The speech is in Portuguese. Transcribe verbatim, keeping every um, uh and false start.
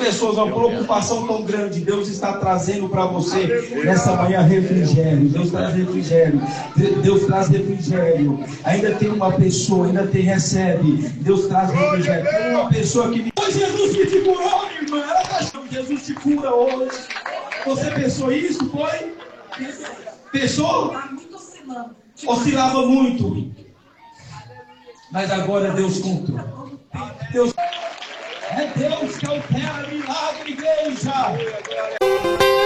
pessoas, uma preocupação tão grande. Deus está trazendo para você nessa manhã refrigério. Deus traz refrigério. Deus traz refrigério. Ainda tem uma pessoa, ainda tem, recebe. Deus traz refrigério. Tem uma pessoa que me... Foi Jesus que te curou, irmã. Ela tá achando que Jesus te cura hoje. Você pensou isso? Foi? Pensou? Oscilava muito. Mas agora Deus contou. Deus... É Deus que opera milagre, igreja.